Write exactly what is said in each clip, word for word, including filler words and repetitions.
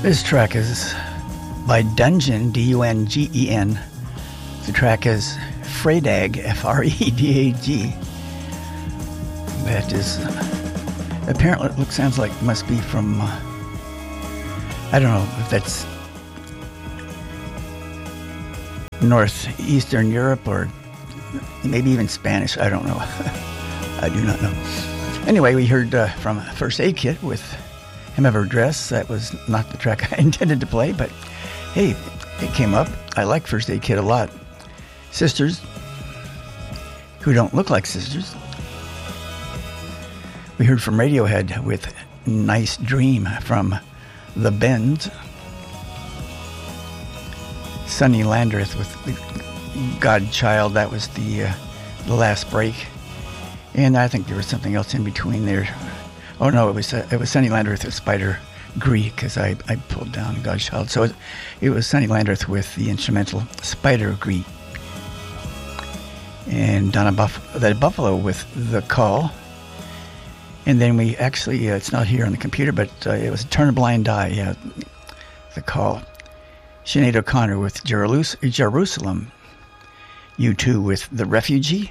This track is by Dungeon, D U N G E N. The track is Fredag, F R E D A G. That is, uh, apparently it looks, sounds like it must be from, uh, I don't know if that's northeastern Europe or maybe even Spanish. I don't know. I do not know. Anyway, we heard uh, from First Aid Kit with Hem of Her Dress. That was not the track I intended to play, but hey, it came up. I like First Aid Kit a lot. Sisters, who don't look like sisters. We heard from Radiohead with Nice Dream from The Bends. Sonny Landreth with Godchild. That was the, uh, the last break. And I think there was something else in between there. Oh no, it was uh, it was Sonny Landreth with Spider Greek, because I, I pulled down Godchild. So it, it was Sonny Landreth with the instrumental Spider Greek. And Donna Buff- the Buffalo with The Call. And then we actually, uh, it's not here on the computer, but uh, it was Turn a Blind Eye, yeah, The Call. Sinead O'Connor with Jerus- Jerusalem. U two with The Refugee.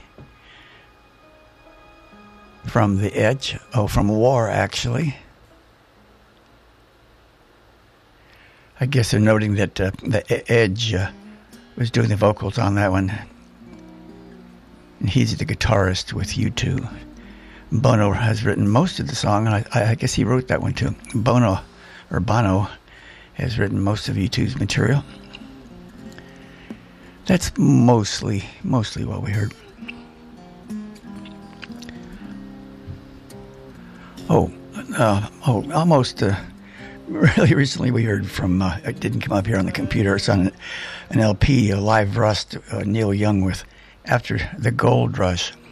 From The Edge. Oh, from War, actually. I guess they're noting that uh, The Edge uh, was doing the vocals on that one. And he's the guitarist with U two. Bono has written most of the song, and I, I guess he wrote that one too. Bono, or Bono, has written most of U two's material. That's mostly, mostly what we heard. Oh, uh, oh, almost, uh, really recently we heard from, uh, it didn't come up here on the computer, it's on an L P, a live Rust, uh, Neil Young with After the Gold Rush.